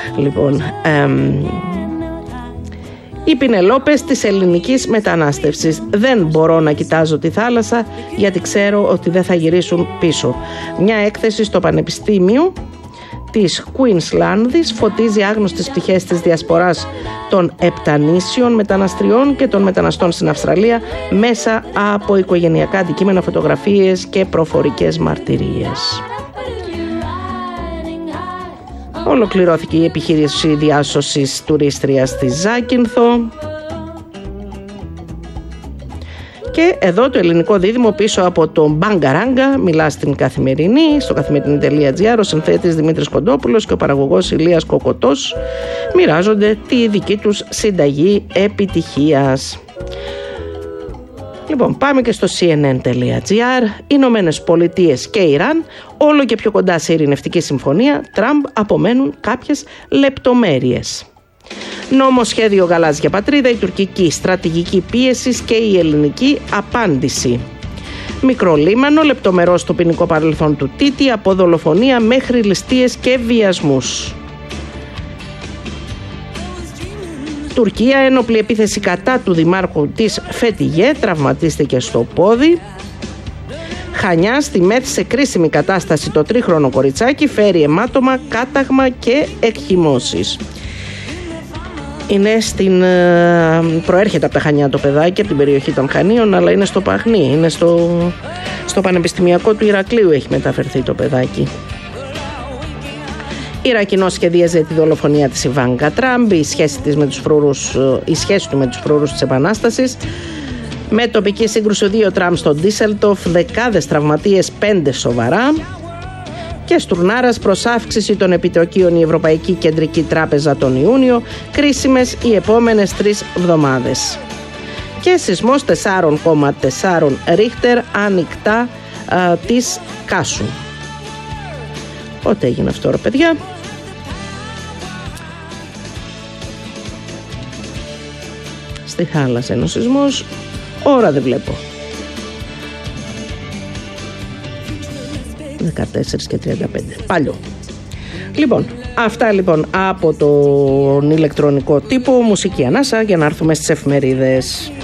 Λοιπόν, οι Πινελόπες της ελληνικής μετανάστευσης. Δεν μπορώ να κοιτάζω τη θάλασσα γιατί ξέρω ότι δεν θα γυρίσουν πίσω. Μια έκθεση στο Πανεπιστήμιο της Κουίνσλανδης φωτίζει άγνωστες πτυχές της διασποράς των επτανήσιων μεταναστριών και των μεταναστών στην Αυστραλία μέσα από οικογενειακά αντικείμενα, φωτογραφίες και προφορικές μαρτυρίες. Ολοκληρώθηκε η επιχείρηση διάσωσης τουρίστριας στη Ζάκυνθο. Και εδώ το ελληνικό δίδυμο πίσω από το Μπαγκαράγκα μιλά στην Καθημερινή, στο καθημερινή.gr, ο συνθέτης Δημήτρης Κοντόπουλος και ο παραγωγός Ηλίας Κοκοτός μοιράζονται τη δική τους συνταγή επιτυχίας. Λοιπόν, πάμε και στο cnn.gr. Ηνωμένες Πολιτείες και Ιράν όλο και πιο κοντά σε ειρηνευτική συμφωνία. Τραμπ απομένουν κάποιες λεπτομέρειες. Νομοσχέδιο γαλάζια πατρίδα, η τουρκική στρατηγική πίεση και η ελληνική απάντηση. Μικρό λίμανο, λεπτομερό στο ποινικό παρελθόν του Τίτη, από δολοφονία μέχρι ληστείες και βιασμούς. Τουρκία, ένοπλη επίθεση κατά του δημάρχου της Φετιγέ, τραυματίστηκε στο πόδι. Χανιά, στη ΜΕΘ σε κρίσιμη κατάσταση το τρίχρονο κοριτσάκι, φέρει αιμάτωμα, κάταγμα και εκχυμώσεις. Προέρχεται από τα Χανιά το παιδάκι, από την περιοχή των Χανίων, αλλά είναι στο Παγνί, είναι στο Πανεπιστημιακό του Ηρακλείου έχει μεταφερθεί το παιδάκι. Ιρακινός σχεδίαζε τη δολοφονία της Ιβάνκα Τραμπ, η σχέση του με τους φρούρους της Επανάστασης. Με τοπική σύγκρουση 2 Τραμπ στο Ντίσελτοφ, δεκάδες τραυματίες, 5 σοβαρά. Και στουρνάρας προς αύξηση των επιτοκίων η Ευρωπαϊκή Κεντρική Τράπεζα τον Ιούνιο, κρίσιμες οι επόμενες 3 εβδομάδες. Και σεισμός 4,4 Ρίχτερ ανοιχτά της Κάσου. Πότε έγινε αυτό ρε παιδιά? Στη θάλασσα είναι ο σεισμός, ώρα δεν βλέπω. 14 και 35. Παλιό. Λοιπόν, αυτά λοιπόν από τον ηλεκτρονικό τύπο, μουσική ανάσα για να έρθουμε στις εφημερίδες.